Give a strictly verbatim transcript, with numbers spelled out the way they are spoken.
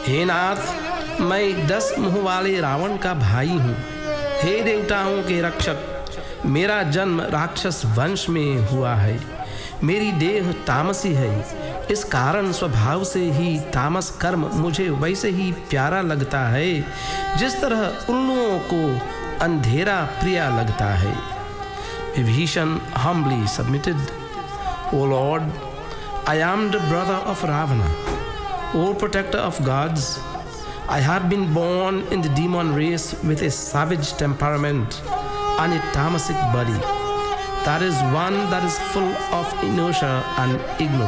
हे नाथ, मैं एक दस मुंह वाले रावण का भाई हूँ। हे देवताओं के रक्षक, मेरा जन्म राक्षस वंश में हुआ है। मेरी देह तामसी है, इस कारण स्वभाव से ही तामस कर्म मुझे वैसे ही प्यारा लगता है जिस तरह उल्लुओं को अंधेरा प्रिय लगता है। Vibhishan humbly submitted, O Lord, I am the brother of Ravana, O protector of gods. I have been born in the demon race with a savage temperament and a tamasic body. That is one that is full of inertia and ignorance.